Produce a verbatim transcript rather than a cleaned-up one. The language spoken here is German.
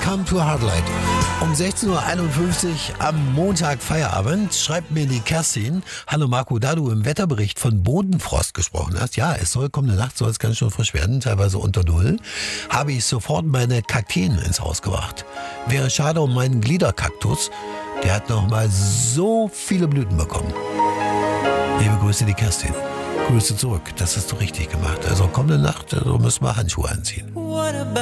Welcome to Hardlight. Um sechzehn Uhr einundfünfzig am Montag Feierabend schreibt mir die Kerstin: Hallo Marco, da du im Wetterbericht von Bodenfrost gesprochen hast, ja, es soll kommende Nacht soll es ganz schön frisch werden, teilweise unter Null, habe ich sofort meine Kakteen ins Haus gebracht. Wäre schade um meinen Gliederkaktus, der hat noch mal so viele Blüten bekommen. Liebe Grüße, die Kerstin. Grüße zurück, das hast du richtig gemacht. Also kommende Nacht, also müssen wir Handschuhe anziehen.